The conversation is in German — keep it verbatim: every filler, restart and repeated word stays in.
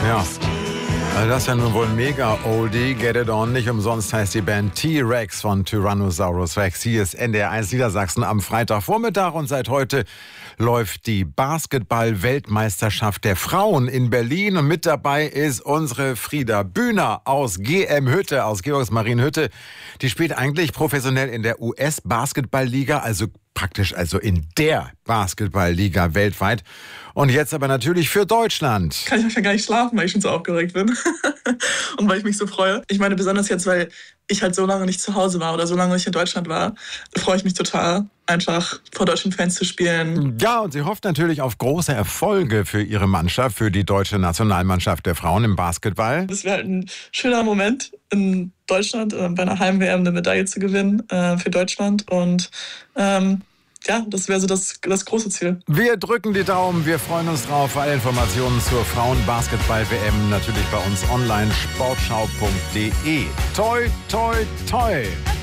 Ja. Also das ist ja nun wohl mega Oldie, Get It On. Nicht umsonst heißt die Band T-Rex von Tyrannosaurus Rex. Hier ist N D R eins Niedersachsen am Freitagvormittag und seit heute läuft die Basketball-Weltmeisterschaft der Frauen in Berlin. Und mit dabei ist unsere Frieda Bühner aus G M Hütte, aus Georgsmarienhütte. Die spielt eigentlich professionell in der U S-Basketball-Liga, also praktisch also in der Basketball-Liga weltweit. Und jetzt aber natürlich für Deutschland. Kann ich manchmal gar nicht schlafen, weil ich schon so aufgeregt bin. Und weil ich mich so freue. Ich meine, besonders jetzt, weil ich halt so lange nicht zu Hause war oder so lange nicht in Deutschland war, freue ich mich total, einfach vor deutschen Fans zu spielen. Ja, und sie hofft natürlich auf große Erfolge für ihre Mannschaft, für die deutsche Nationalmannschaft der Frauen im Basketball. Das wäre halt ein schöner Moment in Deutschland, äh, bei einer Heim-W M eine Medaille zu gewinnen äh, für Deutschland. Und ähm, ja, das wäre so das, das große Ziel. Wir drücken die Daumen, wir freuen uns drauf. Alle Informationen zur Frauen-Basketball-W M natürlich bei uns online, sportschau punkt de. Toi, toi, toi!